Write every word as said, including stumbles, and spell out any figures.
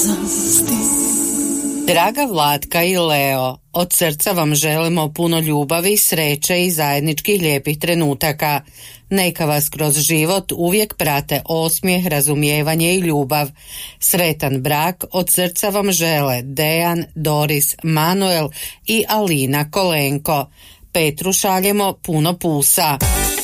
Draga Vlatka i Leo, od srca vam želimo puno ljubavi, sreće i zajedničkih lijepih trenutaka. Neka vas kroz život uvijek prate osmijeh, razumijevanje i ljubav. Sretan brak od srca vam žele Dejan, Doris, Manuel i Alina Kolenko. Petru šaljemo puno pusa.